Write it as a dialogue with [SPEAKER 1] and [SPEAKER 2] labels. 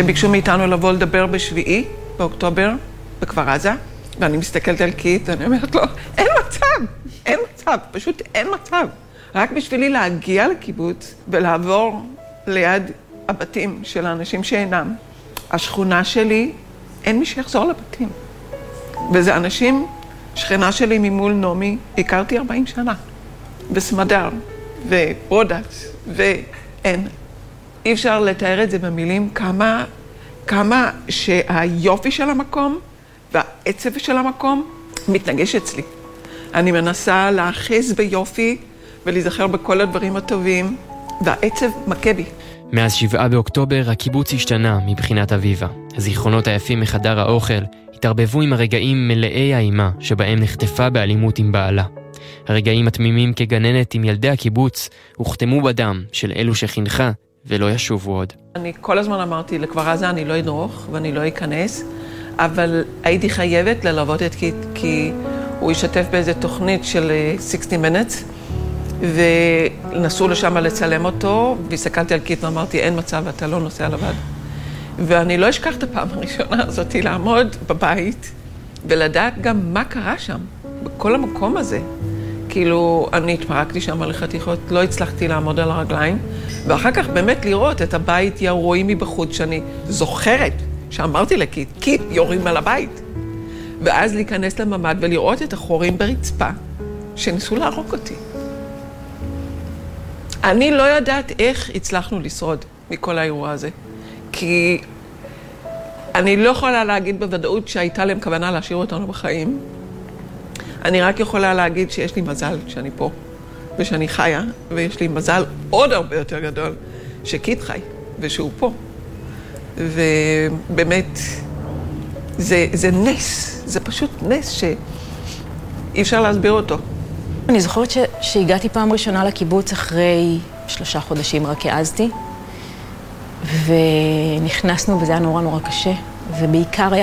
[SPEAKER 1] הם ביקשו מאיתנו לבוא לדבר בשביעי, באוקטובר, בכפר עזה, ואני מסתכלת על קיט, ואני אומרת לו, אין מצב, פשוט אין מצב. רק בשבילי להגיע לקיבוץ ולעבור ליד הבתים של האנשים שאינם. השכונה שלי, אין מי שיחזור לבתים. וזה אנשים, שכנה שלי ממול נומי, הכרתי 40 שנה. בסמדר, וברודקס, ואין. אי אפשר לתאר את זה במילים כמה שהיופי של המקום והעצב של המקום מתנגש אצלי. אני מנסה להאחז ביופי ולהיזכר בכל הדברים הטובים, והעצב מכה בי.
[SPEAKER 2] מאז 7 באוקטובר הקיבוץ השתנה מבחינת אביבה. הזיכרונות היפים מחדר האוכל התערבבו עם הרגעים מלאי האימה שבהם נחטפה באלימות עם בעלה. הרגעים התמימים כגננת עם ילדי הקיבוץ הוכתמו בדם של אלו שחינכה ולא ישובו עוד.
[SPEAKER 1] אני כל הזמן אמרתי, לכפר עזה אני לא אדרוך ואני לא אכנס, אבל הייתי חייבת ללוות את קיט, כי הוא ישתף באיזה תוכנית של 60 Minutes, ונסו לשם לצלם אותו, והסתכלתי על קיט ואמרתי, אין מצב, אתה לא נוסע לבד. ואני לא אשכח את הפעם הראשונה הזאת, לעמוד בבית, ולדעת גם מה קרה שם, בכל המקום הזה. כאילו, אני התפרקתי שם לחתיכות, לא הצלחתי לעמוד על הרגליים, ואחר כך באמת לראות את הבית רואים מבחוץ, שאני זוכרת שאמרתי לקיט, קיט, יורים על הבית. ואז להיכנס לממד ולראות את החורים ברצפה, שניסו להרוג אותי. אני לא יודעת איך הצלחנו לשרוד מכל האירוע הזה, כי אני לא יכולה להגיד בוודאות שהייתה להם כוונה להשאיר אותנו בחיים. אני רק יכולה להגיד שיש לי מזל שאני פה, ושאני חיה, ויש לי מזל עוד הרבה יותר גדול, שקיט חי, ושהוא פה. ובאמת, זה נס, זה פשוט נס שאי אפשר להסביר אותו.
[SPEAKER 3] אני זוכרת שהגעתי פעם ראשונה לקיבוץ אחרי 3 חודשים, רק העזתי, ונכנסנו וזה היה נורא קשה, ובעיקר היה